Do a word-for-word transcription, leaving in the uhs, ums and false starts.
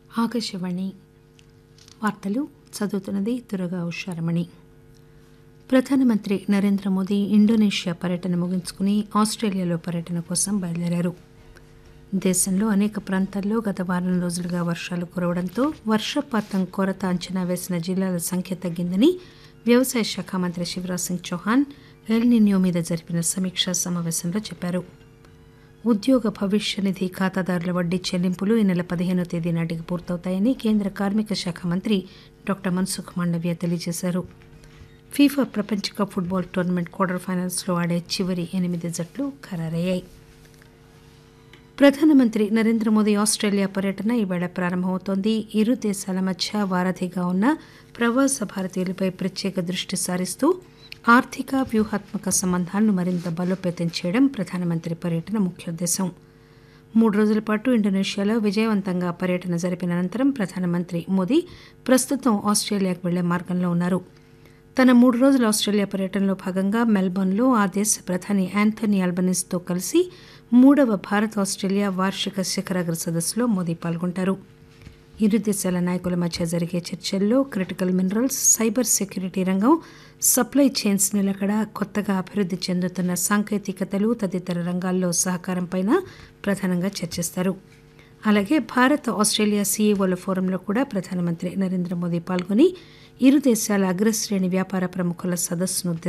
ఆకాశవాణి వార్తలు చదువుతున్నది దుర్గా ఉషారమణి. ప్రధానమంత్రి నరేంద్ర మోదీ ఇండోనేషియా పర్యటన ముగించుకుని ఆస్టేలియాలో పర్యటన కోసం బయలుదేరారు. దేశంలో అనేక ప్రాంతాల్లో గత వారం రోజులుగా వర్షాలు కురవడంతో వర్షపాతం కొరత అంచనా వేసిన జిల్లాల సంఖ్య తగ్గిందని వ్యవసాయ శాఖ మంత్రి శివరాజ్ సింగ్ చౌహాన్ ఎల్ నిన్యో మీద జరిపిన సమీక్షా సమావేశంలో చెప్పారు. ఉద్యోగ భవిష్య నిధి ఖాతాదారుల వడ్డీ చెల్లింపులు ఈ నెల పదిహేనో తేదీ నాటికి పూర్తవుతాయని కేంద్ర కార్మిక శాఖ మంత్రి డాక్టర్ మన్సుఖ్ మాండవ్య తెలియజేశారు. ఫీఫా ప్రపంచ కప్ ఫుట్బాల్ టోర్నమెంట్ క్వార్టర్ ఫైనల్స్లో ఆడే చివరి ఎనిమిది జట్లు ఖరారయ్యాయి. ప్రధానమంత్రి నరేంద్ర మోదీ ఆస్టేలియా పర్యటన ఈవేళ ప్రారంభమవుతోంది. ఇరు దేశాల మధ్య వారధిగా ఉన్న ప్రవాస భారతీయులపై ప్రత్యేక దృష్టి సారిస్తూ ఆర్థిక వ్యూహాత్మక సంబంధాలను మరింత బలోపేతం చేయడం ప్రధానమంత్రి పర్యటన ముఖ్యోద్దేశం. మూడు రోజుల పాటు ఇండోనేషియాలో విజయవంతంగా పర్యటన జరిపిన అనంతరం ప్రధానమంత్రి మోదీ ప్రస్తుతం ఆస్టేలియాకు వెళ్లే మార్గంలో ఉన్నారు. తన మూడు రోజుల ఆస్టేలియా పర్యటనలో భాగంగా మెల్బోర్న్లో ఆ దేశ ప్రధాని యాంథనీ అల్బనీస్తో కలిసి మూడవ భారత్ ఆస్టేలియా వార్షిక శిఖరాగ్ర సదస్సులో మోదీ పాల్గొంటారు. ఇరు దేశాల నాయకుల మధ్య జరిగే చర్చల్లో క్రిటికల్ మినరల్స్, సైబర్ సెక్యూరిటీ రంగం, సప్లై చైన్స్ నిలకడ, కొత్తగా అభివృద్ధి చెందుతున్న సాంకేతికతలు తదితర రంగాల్లో సహకారంపై ప్రధానంగా చర్చిస్తారు. అలాగే భారత్ ఆస్టేలియా సీఈఓల ఫోరంలో కూడా ప్రధానమంత్రి నరేంద్ర మోదీ పాల్గొని ఇరు దేశాల అగ్రశ్రేణి వ్యాపార ప్రముఖుల సదస్సును